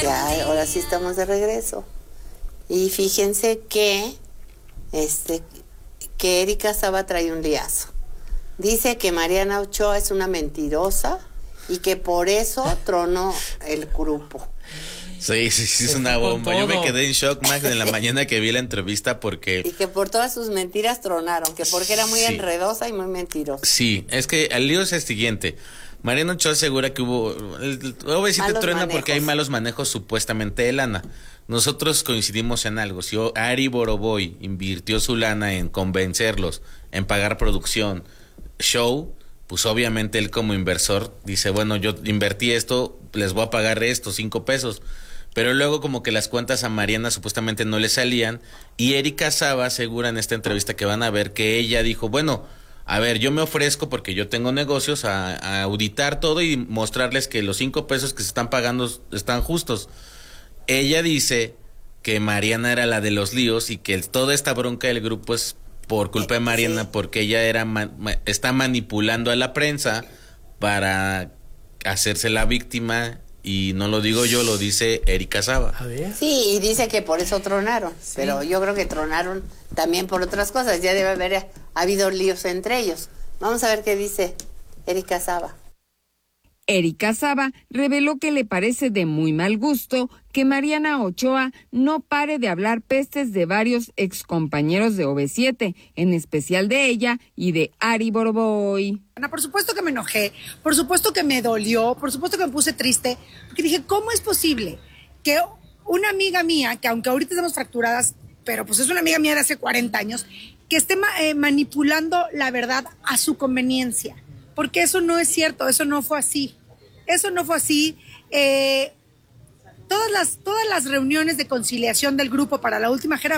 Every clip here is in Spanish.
Ya, ahora sí estamos de regreso. Y fíjense que Erika Saba trae un liazo. Dice que Mariana Ochoa es una mentirosa y que por eso tronó el grupo. Sí, es una bomba. Yo me quedé en shock, Max, en la mañana que vi la entrevista porque... Y que por todas sus mentiras tronaron, que porque era muy enredosa y muy mentirosa. Sí, es que el lío es el siguiente. Mariana Ochoa asegura que hubo... OV7 truena manejos. Porque hay malos manejos supuestamente de lana. Nosotros coincidimos en algo. Si Ari Boroboy invirtió su lana en convencerlos, en pagar producción, show, pues obviamente él como inversor dice, bueno, yo invertí esto, les voy a pagar esto, 5 pesos. Pero luego como que las cuentas a Mariana supuestamente no le salían, y Erika Saba asegura en esta entrevista que van a ver que ella dijo, bueno, a ver, yo me ofrezco porque yo tengo negocios a auditar todo y mostrarles que los 5 pesos que se están pagando están justos. Ella dice que Mariana era la de los líos y que toda esta bronca del grupo es por culpa de Mariana, sí, porque ella está manipulando a la prensa para hacerse la víctima. Y no lo digo yo, lo dice Erika Saba. A ver. Sí, y dice que por eso tronaron, sí, pero yo creo que tronaron también por otras cosas. Ya debe haber habido líos entre ellos. Vamos a ver qué dice Erika Saba. Erika Saba reveló que le parece de muy mal gusto que Mariana Ochoa no pare de hablar pestes de varios excompañeros de OV7, en especial de ella y de Ari Boroboy. Por supuesto que me enojé, por supuesto que me dolió, por supuesto que me puse triste, porque dije, ¿cómo es posible que una amiga mía, que aunque ahorita estamos fracturadas, pero pues es una amiga mía de hace 40 años, que esté manipulando la verdad a su conveniencia? Porque eso no es cierto, eso no fue así. Eso no fue así. Todas las reuniones de conciliación del grupo para la última gira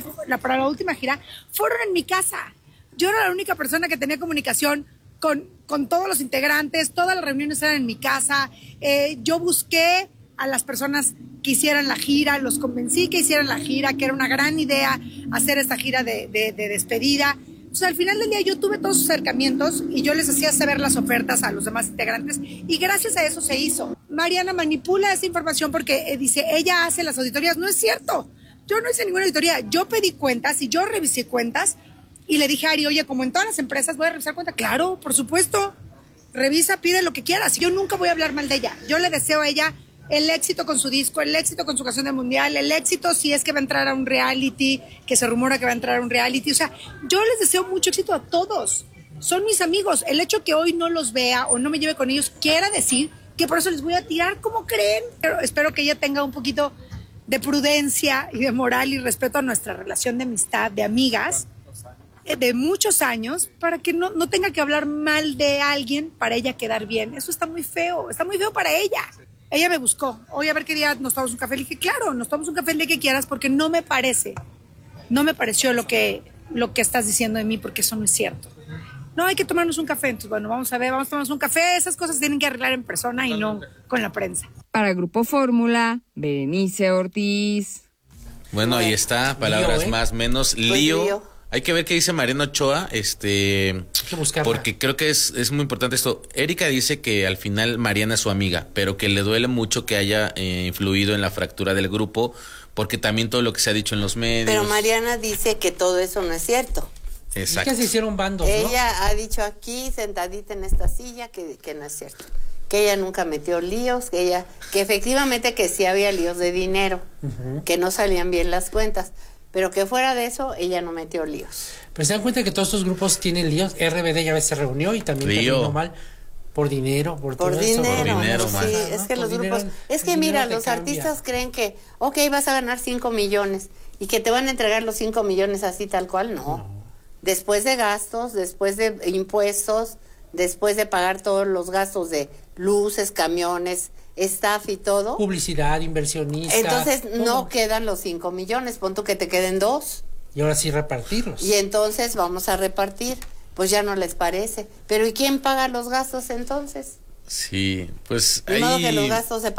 fueron en mi casa. Yo era la única persona que tenía comunicación con todos los integrantes, todas las reuniones eran en mi casa. Yo busqué a las personas que hicieran la gira, los convencí que hicieran la gira, que era una gran idea hacer esta gira de despedida. Entonces, al final del día yo tuve todos sus acercamientos y yo les hacía saber las ofertas a los demás integrantes y gracias a eso se hizo. Mariana manipula esa información porque dice, ella hace las auditorías. No es cierto, yo no hice ninguna auditoría. Yo pedí cuentas y yo revisé cuentas y le dije a Ari, oye, como en todas las empresas voy a revisar cuentas. Claro, por supuesto, revisa, pide lo que quieras. Yo nunca voy a hablar mal de ella. Yo le deseo a ella el éxito con su disco, el éxito con su canción del mundial, el éxito si es que va a entrar a un reality, que se rumora que va a entrar a un reality. O sea, yo les deseo mucho éxito a todos. Son mis amigos. El hecho que hoy no los vea o no me lleve con ellos quiera decir que por eso les voy a tirar como creen. Pero espero que ella tenga un poquito de prudencia y de moral y respeto a nuestra relación de amistad, de amigas, de muchos años, para que no tenga que hablar mal de alguien para ella quedar bien. Eso está muy feo para ella. Ella me buscó, oye, a ver qué día nos tomamos un café. Le dije, claro, nos tomamos un café el día que quieras, porque no me pareció lo que estás diciendo de mí, porque eso no es cierto. No, hay que tomarnos un café. Entonces, bueno, vamos a tomarnos un café. Esas cosas tienen que arreglar en persona y no con la prensa. Para Grupo Fórmula, Berenice Ortiz. Bueno, ahí está, palabras más, menos, lío. Hay que ver qué dice Mariana Ochoa, porque creo que es muy importante esto. Erika dice que al final Mariana es su amiga, pero que le duele mucho que haya influido en la fractura del grupo, porque también todo lo que se ha dicho en los medios. Pero Mariana dice que todo eso no es cierto. Exacto. Y que se hicieron bandos, Ella ¿no? ha dicho aquí, sentadita en esta silla, que no es cierto. Que ella nunca metió líos, que efectivamente que sí había líos de dinero, que no salían bien las cuentas. Pero que fuera de eso, ella no metió líos. Pero se dan cuenta que todos estos grupos tienen líos. RBD ya se reunió y también terminó mal por dinero, por todo eso. Por dinero, sí, es que los grupos... Es que mira, los artistas creen que, ok, vas a ganar 5 millones y que te van a entregar los 5 millones así tal cual, no. Después de gastos, después de impuestos, después de pagar todos los gastos de luces, camiones, staff y todo. Publicidad, inversionistas. Entonces no quedan los 5 millones, pon tú que te queden 2. Y ahora sí repartirlos. Y entonces vamos a repartir, pues ya no les parece. Pero ¿y quién paga los gastos entonces? Sí, pues De modo que los gastos se